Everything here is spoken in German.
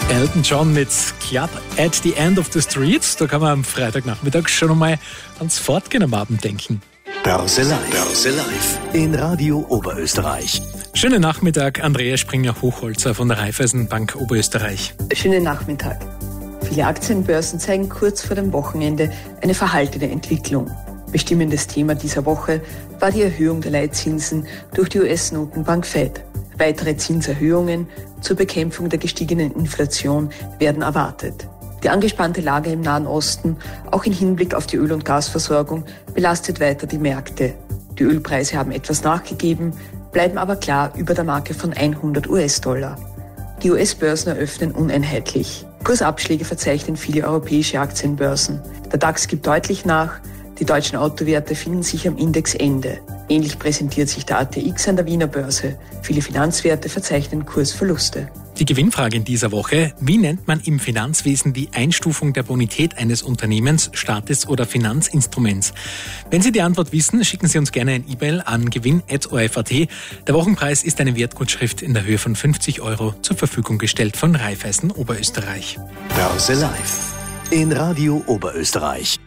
Elton John mit Club at the End of the Street. Da kann man am Freitagnachmittag schon einmal ans Fortgehen am Abend denken. Börse Live in Radio Oberösterreich. Schönen Nachmittag, Andrea Springer-Hochholzer von der Raiffeisenbank Oberösterreich. Schönen Nachmittag. Viele Aktienbörsen zeigen kurz vor dem Wochenende eine verhaltene Entwicklung. Bestimmendes Thema dieser Woche war die Erhöhung der Leitzinsen durch die US-Notenbank Fed. Weitere Zinserhöhungen zur Bekämpfung der gestiegenen Inflation werden erwartet. Die angespannte Lage im Nahen Osten, auch im Hinblick auf die Öl- und Gasversorgung, belastet weiter die Märkte. Die Ölpreise haben etwas nachgegeben, bleiben aber klar über der Marke von 100 US-Dollar. Die US-Börsen eröffnen uneinheitlich. Kursabschläge verzeichnen viele europäische Aktienbörsen. Der DAX gibt deutlich nach, die deutschen Autowerte finden sich am Indexende. Ähnlich präsentiert sich der ATX an der Wiener Börse. Viele Finanzwerte verzeichnen Kursverluste. Die Gewinnfrage in dieser Woche: Wie nennt man im Finanzwesen die Einstufung der Bonität eines Unternehmens, Staates oder Finanzinstruments? Wenn Sie die Antwort wissen, schicken Sie uns gerne ein E-Mail an gewinn@orf.at. Der Wochenpreis ist eine Wertgutschrift in der Höhe von 50 € zur Verfügung gestellt von Raiffeisen Oberösterreich. Börse Live in Radio Oberösterreich.